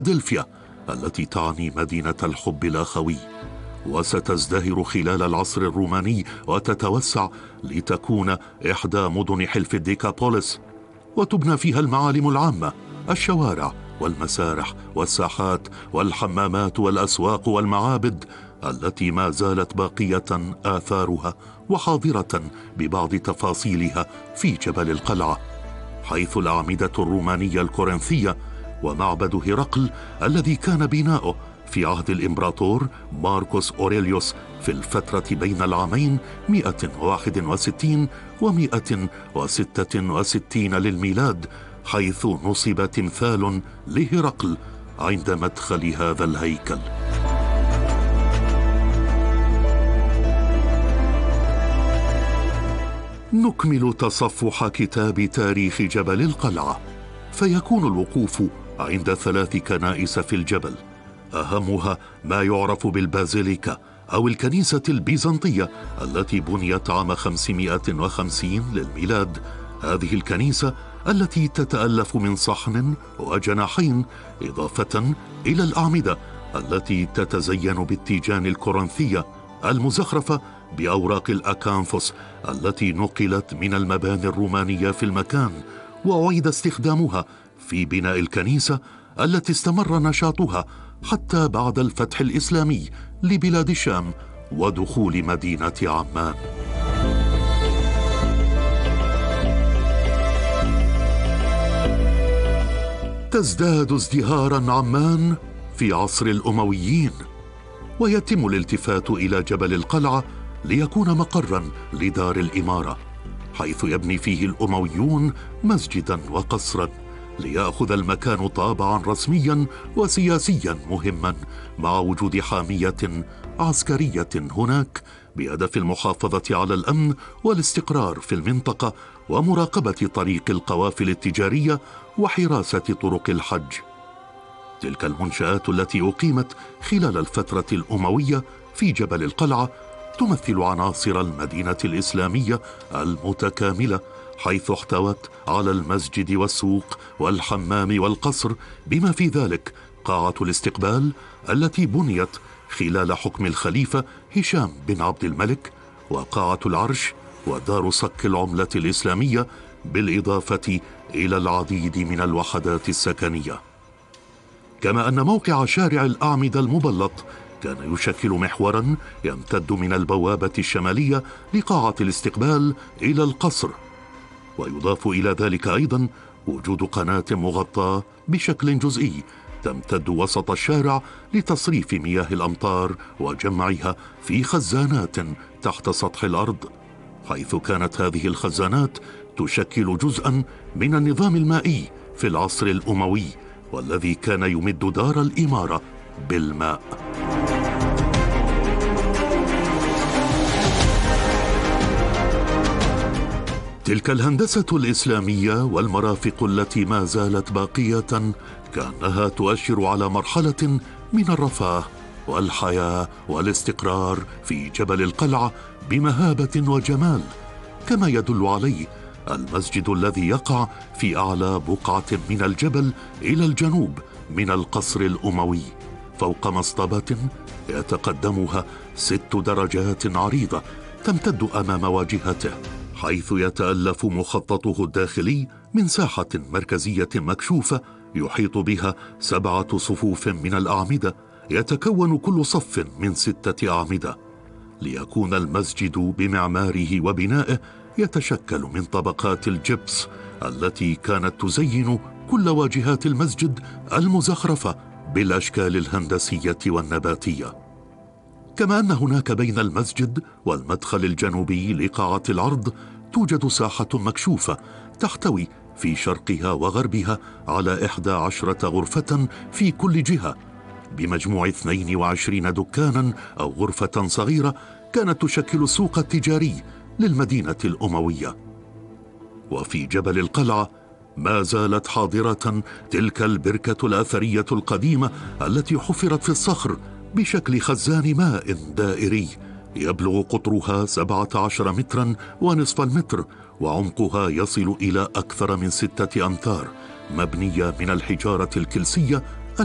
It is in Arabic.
فيلادلفيا التي تعني مدينة الحب الأخوي، وستزدهر خلال العصر الروماني وتتوسع لتكون إحدى مدن حلف الديكابوليس، وتبنى فيها المعالم العامة، الشوارع والمسارح والساحات والحمامات والأسواق والمعابد التي ما زالت باقية آثارها وحاضرة ببعض تفاصيلها في جبل القلعة، حيث الأعمدة الرومانية الكورنثية ومعبد هرقل الذي كان بناؤه في عهد الإمبراطور ماركوس أوريليوس في الفترة بين العامين 161 و 166 للميلاد، حيث نصب تمثال لهرقل عند مدخل هذا الهيكل. نكمل تصفح كتاب تاريخ جبل القلعة، فيكون الوقوف عند 3 كنائس في الجبل، أهمها ما يعرف بالبازيليكا أو الكنيسة البيزنطية التي بنيت عام 550 للميلاد. هذه الكنيسة التي تتألف من صحن وجناحين، إضافة إلى الأعمدة التي تتزين بالتيجان الكورنثية المزخرفة بأوراق الأكانثوس التي نقلت من المباني الرومانية في المكان، وأعيد استخدامها في بناء الكنيسة التي استمر نشاطها حتى بعد الفتح الإسلامي لبلاد الشام ودخول مدينة عمان. تزداد ازدهارا عمان في عصر الأمويين، ويتم الالتفات إلى جبل القلعة ليكون مقرا لدار الإمارة، حيث يبني فيه الأمويون مسجدا وقصرا ليأخذ المكان طابعا رسميا وسياسيا مهما، مع وجود حامية عسكرية هناك بهدف المحافظة على الأمن والاستقرار في المنطقة ومراقبة طريق القوافل التجارية وحراسة طرق الحج. تلك المنشآت التي أقيمت خلال الفترة الأموية في جبل القلعة تمثل عناصر المدينة الإسلامية المتكاملة، حيث احتوت على المسجد والسوق والحمام والقصر، بما في ذلك قاعة الاستقبال التي بنيت خلال حكم الخليفة هشام بن عبد الملك، وقاعة العرش ودار صك العملة الإسلامية، بالإضافة إلى العديد من الوحدات السكنية. كما أن موقع شارع الأعمدة المبلط كان يشكل محورا يمتد من البوابة الشمالية لقاعة الاستقبال إلى القصر، ويضاف إلى ذلك أيضا وجود قناة مغطاة بشكل جزئي تمتد وسط الشارع لتصريف مياه الأمطار وجمعها في خزانات تحت سطح الأرض، حيث كانت هذه الخزانات تشكل جزءا من النظام المائي في العصر الأموي، والذي كان يمد دار الإمارة بالماء. تلك الهندسة الإسلامية والمرافق التي ما زالت باقية كأنها تؤشر على مرحلة من الرفاه والحياة والاستقرار في جبل القلعة بمهابة وجمال، كما يدل عليه المسجد الذي يقع في أعلى بقعة من الجبل إلى الجنوب من القصر الأموي، فوق مصطبة يتقدمها 6 درجات عريضة تمتد أمام واجهته، حيث يتألف مخططه الداخلي من ساحة مركزية مكشوفة يحيط بها 7 صفوف من الأعمدة، يتكون كل صف من 6 أعمدة، ليكون المسجد بمعماره وبنائه يتشكل من طبقات الجبس التي كانت تزين كل واجهات المسجد المزخرفة بالأشكال الهندسية والنباتية. كما أن هناك بين المسجد والمدخل الجنوبي لقاعة العرض توجد ساحة مكشوفة تحتوي في شرقها وغربها على 11 غرفة في كل جهة، بمجموع 22 دكانا أو غرفة صغيرة كانت تشكل السوق التجاري للمدينة الأموية. وفي جبل القلعة ما زالت حاضرة تلك البركة الأثرية القديمة التي حفرت في الصخر بشكل خزان ماء دائري يبلغ قطرها 17 مترا ونصف المتر، وعمقها يصل إلى أكثر من 6 أمتار، مبنية من الحجارة الكلسية